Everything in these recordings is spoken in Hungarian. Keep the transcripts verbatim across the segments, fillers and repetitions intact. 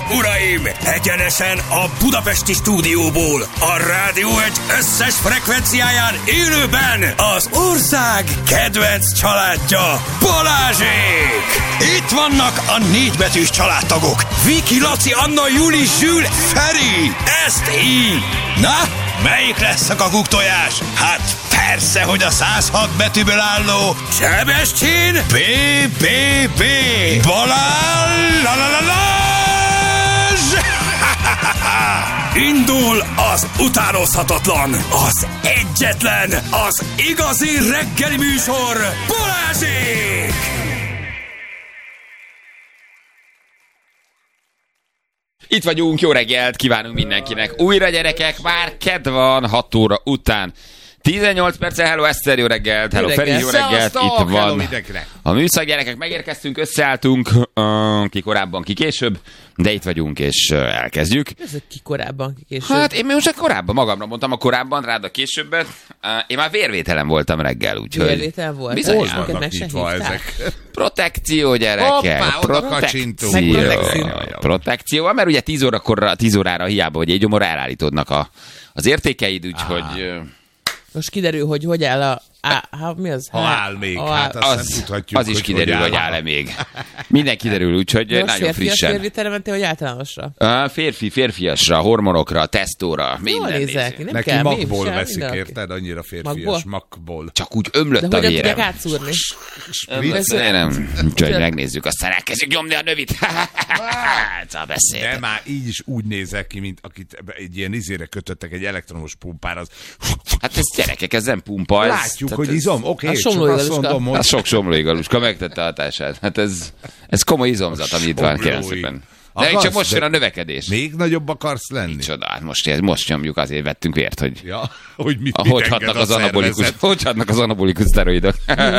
uraim! Egyenesen a budapesti stúdióból, a Rádió egy összes frekvenciáján élőben az ország kedvenc családja, Balázsék! Itt vannak a négybetűs családtagok, Viki, Laci, Anna, Juli, Zsül, Feri! Ezt így! Na, melyik lesz a kakuktojás? Hát persze, hogy a száz hat betűből álló Sebestyén B B B Balázs! Indul az utánozhatatlan, az egyetlen, az igazi reggeli műsor, Balázsék! Itt vagyunk, jó reggelt kívánunk mindenkinek. Újra gyerekek, már kedd van, hat óra után. tizennyolc perccel, hello Eszter, jó reggelt, hello Feri, jó reggelt, itt van a műszak, gyerekek, megérkeztünk, összeálltunk, uh, ki korábban, ki később, de itt vagyunk, és uh, elkezdjük. Ez ki korábban, ki később? Hát én most korábban, magamra mondtam a korábban, rád a későbbet. Uh, én már vérvételen voltam reggel, úgyhogy... Vérvétel volt? Bizony. Neked meg se hívták. Protekció, gyerekek. Hoppá, protekció. Protekció. Protekció, mert ugye tíz órakor, tíz órára hiába, hogy egy gyomorra elállítódnak a, az értékeid, úgyhogy... Uh, Most kiderül, hogy hogy áll a... Á, ha, mi az? Ha áll még, ha, hát azt az, nem tudhatjuk, az is hogy kiderül, hogy áll-e még. Minden kiderül, úgyhogy most nagyon frissen. Férfias mentél, vagy általánosra? A férfi, férfiasra, hormonokra, tesztóra, minden nézek, nem neki kell, magból sem, veszik, mindenki. érted? Annyira férfias, magból. Csak úgy ömlött de a hogyan vérem. tudják átszúrni? Ömlött, nem. Úgyhogy megnézzük, aztán elkezdjük nyomni a növit. Szóval beszél. De már így is úgy nézek ki, mint akit egy ilyen izére kötöttek egy elektromos pumpára. Az... Hát ez gyerekek, ez nem pumpa. Ez, látjuk, hogy izom, oké, A csak azt mondom, hogy... A sok somlói galuska megtette a hatását. Hát ez, ez komoly izomzat, ami itt van, kérem szépen. De Akarsz, csak most de jön a növekedés. Még nagyobb akarsz lenni? Csoda, hát most, most nyomjuk, azért vettünk vért, hogy... Ja, hogy mit, mit hogy hatnak az anabolikus, hogy hatnak az anabolikus szteroidok.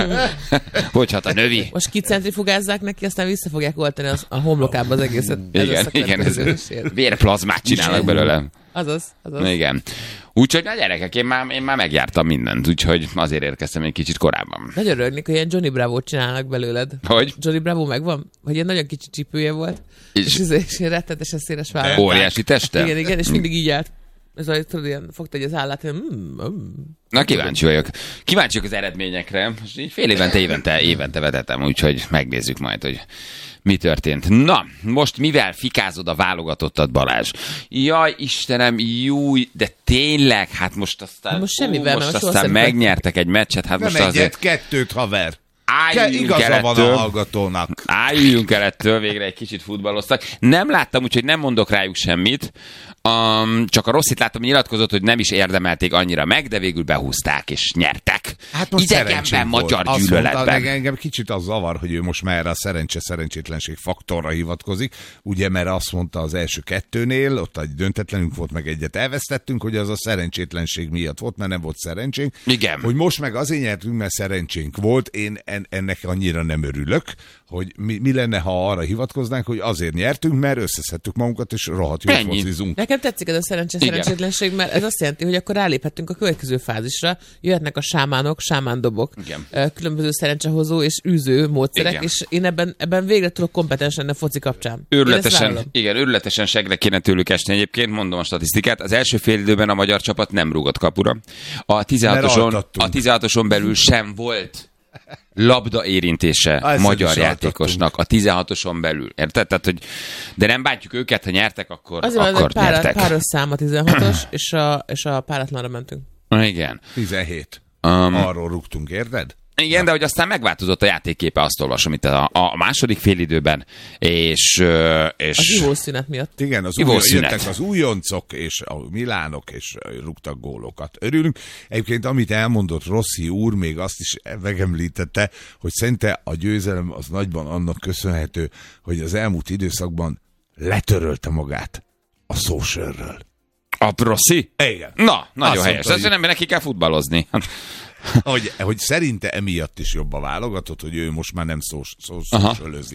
Hogy hat a növi. Most kicentrifugázzák neki, aztán vissza fogják oltani az, a homlokába az egészet. Igen, igen, ez vérplazmát csinálnak belőle. Azaz, azaz. Igen. Úgyhogy na gyerekek, én már, én már megjártam mindent, úgyhogy azért érkeztem egy kicsit korábban. Nagyon örülnék, hogy ilyen Johnny Bravo-t csinálnak belőled. Hogy? Johnny Bravo megvan? Hogy ilyen nagyon kicsi csípője volt, és, és, és ilyen rettetesen széles vállal. Óriási teste? Igen, igen, és mindig így állt. Ez ahogy tudod, ilyen fogta egy az állát, hogy mm, mm. Na kíváncsi vagyok. Kíváncsi vagyok az eredményekre. Most így fél évente, évente, évente vetetem, úgyhogy megnézzük majd, hogy mi történt. Na, most mivel fikázod a válogatottat, Balázs? Jaj, Istenem, júj, de tényleg, hát most aztán, most semmivel, ú, most mert aztán megnyertek egy meccset, hát nem most egyet, azért... kettőt, haver. Álljunk Igaza el van ettől. a hallgatónak. Álljunk el ettől, végre egy kicsit futballoztak. Nem láttam, úgyhogy nem mondok rájuk semmit. Um, csak a Rosszit láttam, nyilatkozott, hogy nem is érdemelték annyira meg, de végül behúzták és nyertek. Hát most idegenben, magyar volt. gyűlöletben. Azt mondta, engem kicsit az zavar, hogy ő most már erre a szerencse-szerencsétlenség faktorra hivatkozik. Ugye, mert azt mondta az első kettőnél, ott egy döntetlenünk volt, meg egyet elvesztettünk, hogy az a szerencsétlenség miatt volt, mert nem volt szerencsénk. Igen. Hogy most meg azért nyertünk, mert szerencsénk volt. Én en- ennek annyira nem örülök, hogy mi, mi lenne, ha arra hivatkoznánk, hogy azért nyertünk, mert összeszedtük magunkat, és rohadt jól focizunk. Nekem tetszik ez a szerencse-szerencsétlenség, mert ez azt jelenti, hogy akkor ráléphetünk a következő fázisra, jöhetnek a sámánok, sámándobok, Igen. különböző szerencsehozó és űző módszerek, Igen. és én ebben, ebben végre tudok kompetens lenni a foci kapcsán. Őrületesen, igen, őrületesen segre kéne tőlük esni egyébként, mondom a statisztikát. Az első fél időben a magyar csapat nem rúgott kapura. A tizenhatoson, a tizenhatoson belül sem volt labda érintése ah, magyar játékosnak a tizenhatoson belül. Érted? Tehát, hogy de nem bántjuk őket, ha nyertek, akkor, Azért akkor pár, nyertek. páros szám a tizenhatos, és a, és a páratlanra mentünk. Igen. tizenhét. Um, Arról rúgtunk, érted? Igen, ja. De hogy aztán megváltozott a játékképe, azt olvasom itt a, a második félidőben, és... és az ivószünet miatt. Igen, az új, jöttek az újoncok, és a milánok, és rúgtak gólokat. Örülünk. Egyébként, amit elmondott Rossi úr, még azt is megemlítette, hogy szerinte a győzelem az nagyban annak köszönhető, hogy az elmúlt időszakban letörölte magát a socialről. A Rossi? Igen. Na, nagyon azt helyes. Mondta, nem, neki kell futballozni. Hogy, hogy szerinte emiatt is jobb a válogatott, hogy ő most már nem szó, szó, szósölözik.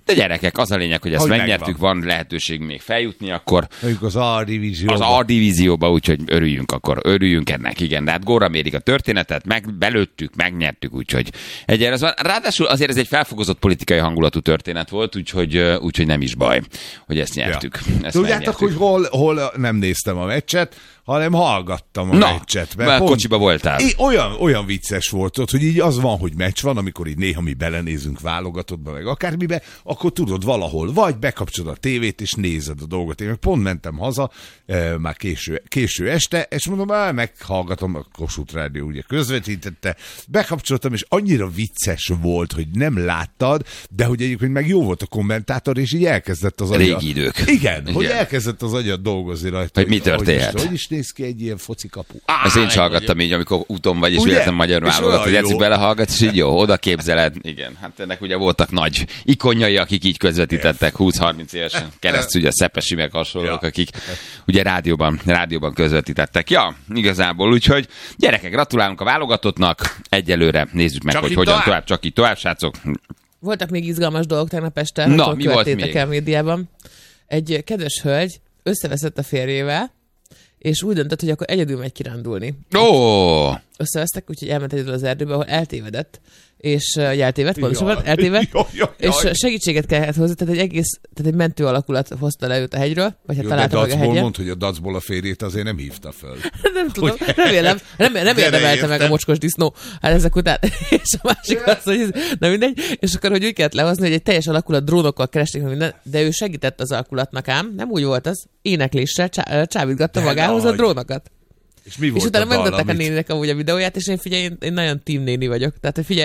De gyerekek, az a lényeg, hogy ezt hogy megnyertük, megvan. Van lehetőség még feljutni, akkor az A-divízióba. Az A-divízióba, úgyhogy örüljünk, akkor örüljünk ennek, igen. De hát gólra mérik a történetet, meg belőttük, megnyertük, úgyhogy egyre az van. Ráadásul azért ez egy felfogozott politikai hangulatú történet volt, úgyhogy, úgyhogy nem is baj, hogy ezt nyertük. Ja. Ezt tudjátok, hogy hol, hol nem néztem a meccset, hanem hallgattam a Na, meccset. Mert pont, kocsiba voltál. Én, olyan, olyan vicces volt ott, hogy így az van, hogy meccs van, amikor így néha mi belenézünk válogatottba, meg akármibe, akkor tudod valahol, vagy bekapcsolod a tévét, és nézed a dolgot. Én meg pont mentem haza, e, már késő, késő este, és mondom, á, meghallgatom, a Kossuth Rádió ugye közvetítette, bekapcsoltam, és annyira vicces volt, hogy nem láttad, de hogy egyébként meg jó volt a kommentátor, és így elkezdett az agya. Régi idők. Igen, Igen, hogy elkezdett az agyat dolgozni rajta. Hogy mi történt? Hogy, hogy is néz ki egy ilyen foci kapu. Á, ezt én is hallgattam így, amikor úton vagy, és véletlen magyar válogat, hogy egyszer belehallgat, és így jó, oda képzeled. Igen, hát ennek ugye voltak nagy ikonjai, akik így közvetítettek húsz-harminc évesen keresztül, ugye a Szepesi meg hasonlók, akik ugye rádióban, rádióban közvetítettek. Ja, igazából, úgyhogy gyerekek, gratulálunk a válogatottnak. Egyelőre nézzük meg, csak hogy hogyan tovább. tovább, csak így tovább, srácok. Voltak még izgalmas dolgok tegnap este, Na, mi volt még? El médiában. Egy kedves hölgy összeveszett a férjével, és úgy döntött, hogy akkor egyedül megy kirándulni. Ó! Oh. Összevesztek, úgyhogy elment egyedül az erdőbe, ahol eltévedett, és uh, eltévedt, pontosabban eltévedt, jaj, jaj, jaj. És segítséget kellett hozzá, tehát egy egész, tehát egy mentő alakulat hozta le őt a hegyről, vagy hát jó, találta meg a hegyen. Mondd, hogy a dacból a férjét azért nem hívta föl. Nem tudom, hogy... remélem, nem, nem érdemelte meg a mocskos disznó, hát ezek után, és a másik az, hogy ez, nem mindegy, és akkor, hogy úgy kellett lehozni, hogy egy teljes alakulat drónokkal keresték minden, de ő segített az alakulatnak ám, nem úgy volt az, énekléssel csá, csábítgatta magához a drónokat. És mi volt és utána a dal, megmutatták amit... a néninek amúgy a videóját, és én figyelj, én, én nagyon team néni vagyok. Tehát, hogy figyelj,